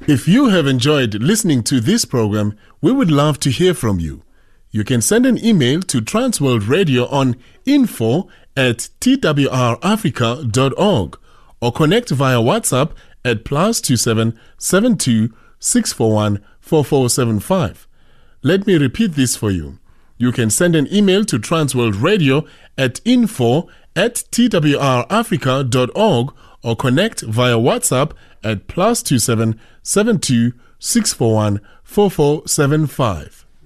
If you have enjoyed listening to this program, we would love to hear from you. You can send an email to Transworld Radio on info@twrafrica.org or connect via WhatsApp at +27 72 641 4475. Let me repeat this for you. You can send an email to Transworld Radio at info@twrafrica.org or connect via WhatsApp at +27 72 641 4475.